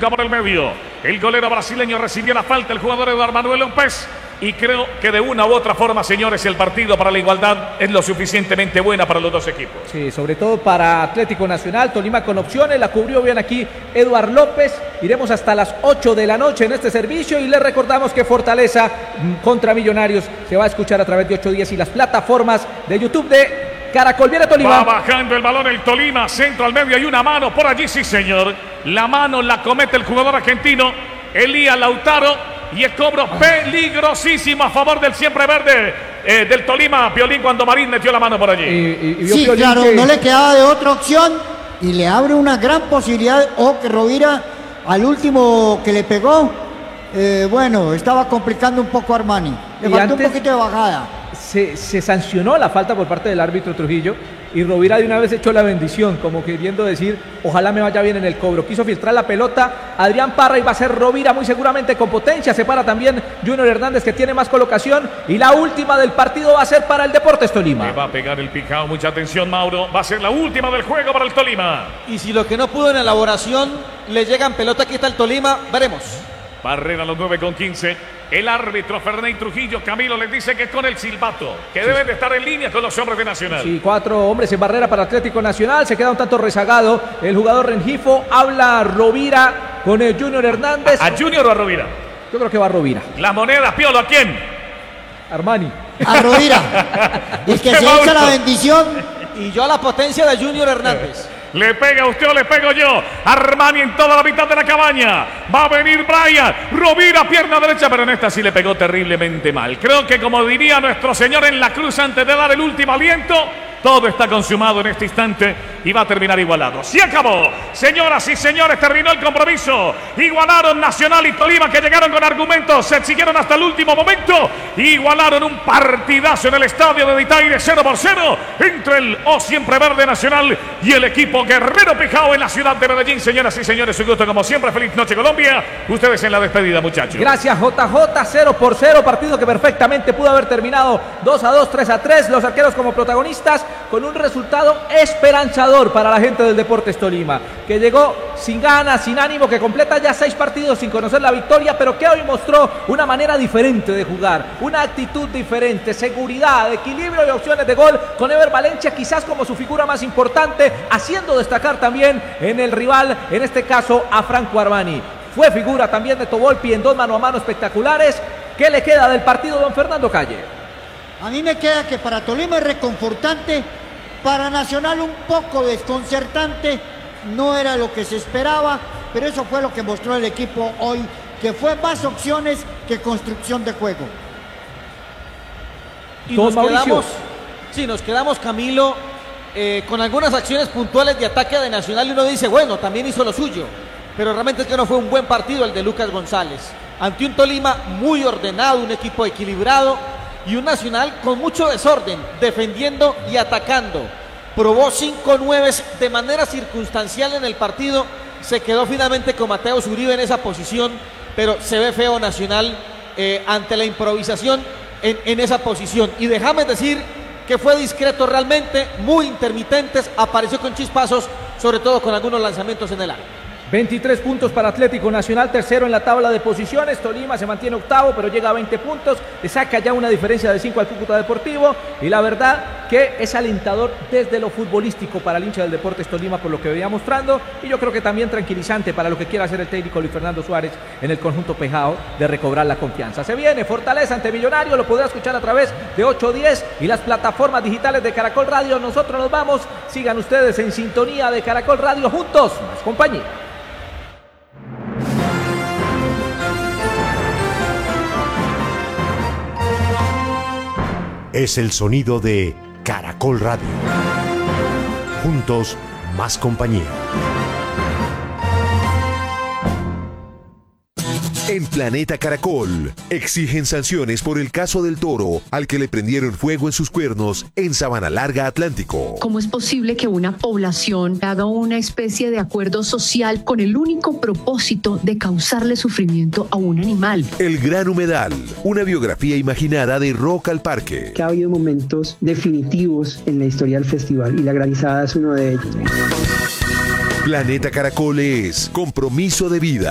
busca por el medio. El golero brasileño recibió la falta, el jugador Eduardo Manuel López. Y creo que de una u otra forma, señores, el partido para la igualdad es lo suficientemente buena para los dos equipos. Sí, sobre todo para Atlético Nacional, Tolima con opciones, la cubrió bien aquí Eduardo López. Iremos hasta las 8 de la noche en este servicio y les recordamos que Fortaleza contra Millonarios se va a escuchar a través de 810 y las plataformas de YouTube de Caracol. Viene Tolima. Va bajando el balón el Tolima, centro al medio, hay una mano por allí, sí señor. La mano la comete el jugador argentino, Elías Lautaro. Y el cobro peligrosísimo a favor del siempre verde del Tolima, Piolín, cuando Marín metió la mano por allí. Sí, Piolín, claro, no le quedaba de otra opción y le abre una gran posibilidad. Que Rovira al último que le pegó, bueno, estaba complicando un poco a Armani. Le faltó un poquito de bajada. Se sancionó la falta por parte del árbitro Trujillo y Rovira de una vez echó la bendición, como queriendo decir, ojalá me vaya bien en el cobro. Quiso filtrar la pelota Adrián Parra y va a ser Rovira muy seguramente con potencia. Se para también Junior Hernández, que tiene más colocación, y la última del partido va a ser para el Deportes Tolima. Le va a pegar el picado, mucha atención, Mauro. Va a ser la última del juego para el Tolima. Y si lo que no pudo en elaboración le llegan pelota, aquí está el Tolima, veremos. Barrera a los 9:15. El árbitro Ferney Trujillo Camilo les dice que con el silbato, que deben de estar en línea con los hombres de Nacional. Sí, 4 hombres en barrera para Atlético Nacional. Se queda un tanto rezagado el jugador Rengifo. Habla Rovira con el Junior Hernández. ¿A Junior o a Rovira? Yo creo que va a Rovira. La moneda, Piolo, ¿a quién? Armani. A Rovira. El que se echa la bendición. Y yo a la potencia de Junior Hernández. Le pega usted o le pego yo. Armani en toda la mitad de la cabaña. Va a venir Brian. Rovira, pierna derecha, pero en esta sí le pegó terriblemente mal. Creo que, como diría nuestro Señor en la cruz antes de dar el último aliento, todo está consumado en este instante y va a terminar igualado. ¡Se acabó! Señoras y señores, terminó el compromiso. Igualaron Nacional y Tolima, que llegaron con argumentos, se exigieron hasta el último momento. Igualaron un partidazo en el estadio de Ditaire, 0-0, entre el siempre verde Nacional y el equipo Guerrero Pijao en la ciudad de Medellín. Señoras y señores, su gusto como siempre. Feliz noche, Colombia. Ustedes en la despedida, muchachos. Gracias, JJ. 0-0, partido que perfectamente pudo haber terminado 2-2, 3-3. Los arqueros como protagonistas, con un resultado esperanzador para la gente del Deportes Tolima, que llegó sin ganas, sin ánimo, que completa ya 6 partidos sin conocer la victoria, pero que hoy mostró una manera diferente de jugar, una actitud diferente, seguridad, equilibrio y opciones de gol, con Ever Valencia quizás como su figura más importante, haciendo destacar también en el rival, en este caso a Franco Armani. Fue figura también de Tovolpi en 2 mano a mano espectaculares. ¿Qué le queda del partido, don Fernando Calle? A mí me queda que para Tolima es reconfortante, para Nacional un poco desconcertante, no era lo que se esperaba, pero eso fue lo que mostró el equipo hoy, que fue más opciones que construcción de juego. Y nos quedamos, Camilo, con algunas acciones puntuales de ataque de Nacional, y uno dice, bueno, también hizo lo suyo, pero realmente es que no fue un buen partido el de Lucas González, ante un Tolima muy ordenado, un equipo equilibrado, y un Nacional con mucho desorden, defendiendo y atacando. Probó 5-9 de manera circunstancial en el partido, se quedó finalmente con Mateo Uribe en esa posición, pero se ve feo Nacional ante la improvisación en esa posición. Y déjame decir que fue discreto realmente, muy intermitentes, apareció con chispazos, sobre todo con algunos lanzamientos en el área. 23 puntos para Atlético Nacional, tercero en la tabla de posiciones. Tolima se mantiene octavo, pero llega a 20 puntos. Le saca ya una diferencia de 5 al Cúcuta Deportivo. Y la verdad que es alentador desde lo futbolístico para el hincha del Deportes Tolima, por lo que venía mostrando. Y yo creo que también tranquilizante para lo que quiera hacer el técnico Luis Fernando Suárez en el conjunto Pejao, de recobrar la confianza. Se viene Fortaleza ante Millonario, lo podrá escuchar a través de 810 y las plataformas digitales de Caracol Radio. Nosotros nos vamos. Sigan ustedes en sintonía de Caracol Radio, juntos, más compañía. Es el sonido de Caracol Radio. Juntos, más compañía. En Planeta Caracol, exigen sanciones por el caso del toro al que le prendieron fuego en sus cuernos en Sabana Larga, Atlántico. ¿Cómo es posible que una población haga una especie de acuerdo social con el único propósito de causarle sufrimiento a un animal? El Gran Humedal, una biografía imaginada de Rock al Parque. Que ha habido momentos definitivos en la historia del festival y la granizada es uno de ellos. Planeta Caracol es compromiso de vida.